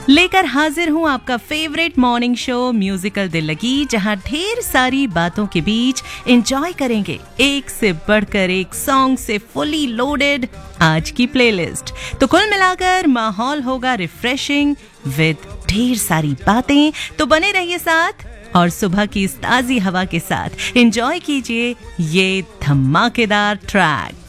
लेकर हाजिर हूँ आपका फेवरेट मॉर्निंग शो म्यूजिकल दिल लगी, जहाँ ढेर सारी बातों के बीच एंजॉय करेंगे एक से बढ़कर एक सॉन्ग से फुली लोडेड आज की प्लेलिस्ट। तो कुल मिलाकर माहौल होगा रिफ्रेशिंग विद ढेर सारी बातें। तो बने रहिए साथ और सुबह की इस ताजी हवा के साथ एंजॉय कीजिए ये धमाकेदार ट्रैक।